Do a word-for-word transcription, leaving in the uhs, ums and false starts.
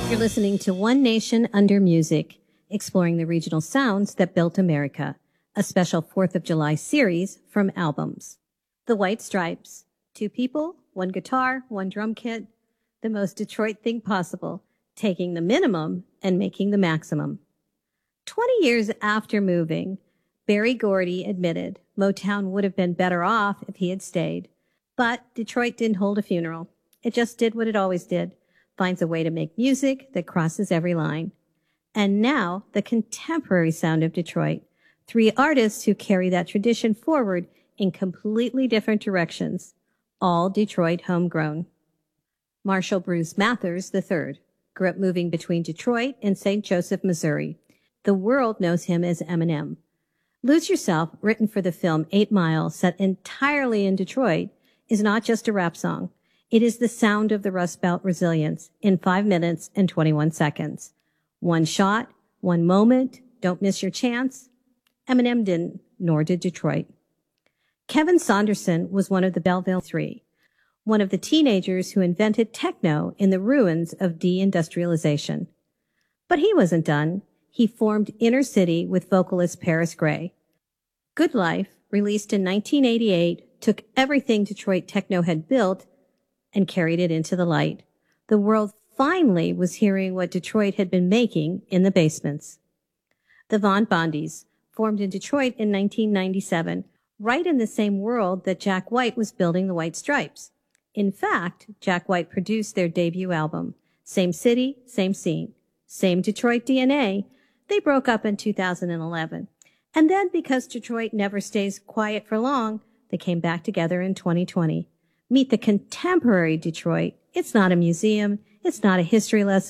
You're listening to One Nation Under Music, exploring the regional sounds that built America, a special fourth of July series from albums. The White Stripes, two people, one guitar, one drum kit, the most Detroit thing possible, taking the minimum and making the maximum. Twenty years after moving, Berry Gordy admitted Motown would have been better off if he had stayed. But Detroit didn't hold a funeral. It just did what it always did, finds a way to make music that crosses every line. And now, the contemporary sound of Detroit, three artists who carry that tradition forward in completely different directions, all Detroit homegrown. Marshall Bruce Mathers the third grew up moving between Detroit and Saint Joseph, Missouri. The world knows him as Eminem. Lose Yourself, written for the film Eight Mile, set entirely in Detroit, is not just a rap song. It is the sound of the Rust Belt resilience in five minutes and twenty-one seconds. One shot, one moment, don't miss your chance. Eminem didn't, nor did Detroit. Kevin Saunderson was one of the Belleville Three, one of the teenagers who invented techno in the ruins of deindustrialization. But he wasn't done. He formed Inner City with vocalist Paris Grey. Good Life, released in nineteen eighty-eight, took everything Detroit techno had built and carried it into the light. The world finally was hearing what Detroit had been making in the basements. The Von Bondies, formed in Detroit in nineteen ninety-seven, right in the same world that Jack White was building the White Stripes. In fact, Jack White produced their debut album. Same city, same scene, same Detroit D N A. They broke up in two thousand eleven. And then, because Detroit never stays quiet for long, they came back together in twenty twenty. Meet the contemporary Detroit. It's not a museum. It's not a history lesson.